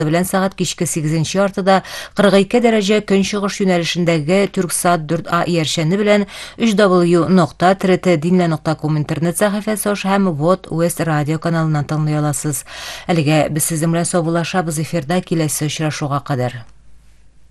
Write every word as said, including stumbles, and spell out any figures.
белән сәгать кичке сигезенче яртыда кырык ике дәрәҗә көнчыгыш юнәлешендәге Түрксат дүрт А иярчәне белән өч дабл ю нокта тэ эр тэ динле нокта ком интернет сәхифәсе аша һәм Вот Уэст радио каналыннан тыңлый аласыз. Әлегә без сезнең белән саубуллашабыз эфирда киләсе очрашуга кадәр.